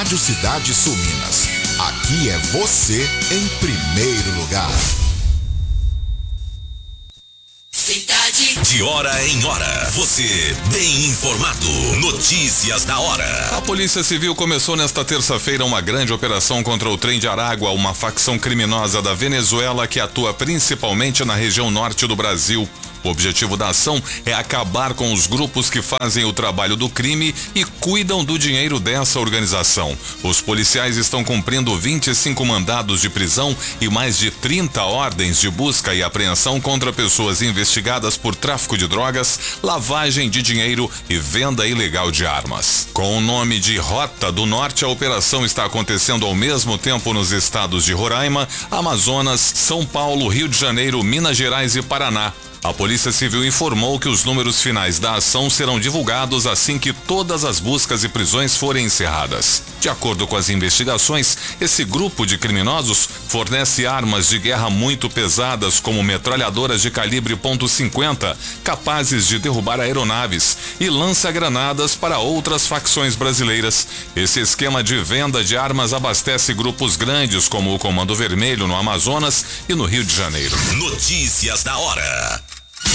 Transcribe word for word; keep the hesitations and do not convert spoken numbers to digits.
Rádio Cidade Sul Minas. Aqui é você em primeiro lugar. Cidade. De hora em hora, você bem informado. Notícias da hora. A Polícia Civil começou nesta terça-feira uma grande operação contra o Trem de Aragua, uma facção criminosa da Venezuela que atua principalmente na região norte do Brasil. O objetivo da ação é acabar com os grupos que fazem o trabalho do crime e cuidam do dinheiro dessa organização. Os policiais estão cumprindo vinte e cinco mandados de prisão e mais de trinta ordens de busca e apreensão contra pessoas investigadas por tráfico de drogas, lavagem de dinheiro e venda ilegal de armas. Com o nome de Rota do Norte, a operação está acontecendo ao mesmo tempo nos estados de Roraima, Amazonas, São Paulo, Rio de Janeiro, Minas Gerais e Paraná. A Polícia Civil informou que os números finais da ação serão divulgados assim que todas as buscas e prisões forem encerradas. De acordo com as investigações, esse grupo de criminosos fornece armas de guerra muito pesadas, como metralhadoras de calibre ponto cinquenta, capazes de derrubar aeronaves, e lança-granadas para outras facções brasileiras. Esse esquema de venda de armas abastece grupos grandes como o Comando Vermelho no Amazonas e no Rio de Janeiro. Notícias da hora.